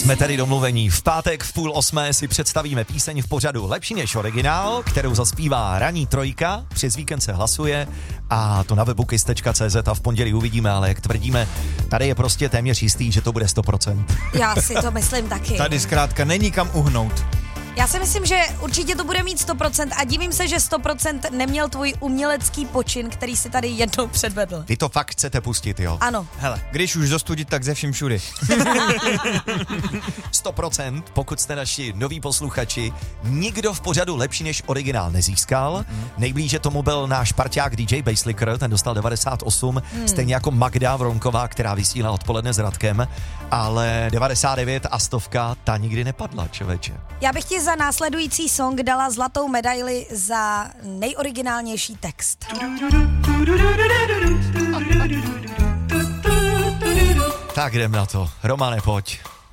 Jsme tady domluvení. V pátek v 7:30 si představíme píseň v pořadu Lepší než originál, kterou zaspívá Ranní trojka. Přes víkend se hlasuje a to na webu kiss.cz a v pondělí uvidíme, ale jak tvrdíme, tady je prostě téměř jistý, že to bude 100%. Já si to myslím taky. Tady zkrátka není kam uhnout. Já si myslím, že určitě to bude mít 100% a divím se, že 100% neměl tvůj umělecký počin, který si tady jednou předvedl. Vy to fakt chcete pustit, jo? Ano. Hele, když už zostudit, tak ze vším všudy. 100%, pokud jste naši noví posluchači, nikdo v pořadu Lepší než originál nezískal. Nejblíže tomu byl náš parťák DJ Basslicker, ten dostal 98, stejně jako Magda Vronková, která vysílala odpoledne s Radkem, ale 99 a 100 ta nikdy nepadla, člověče. Já bych ti za následující song dala zlatou medaili za nejoriginálnější text. Tak jdem na to. Romane, pojď.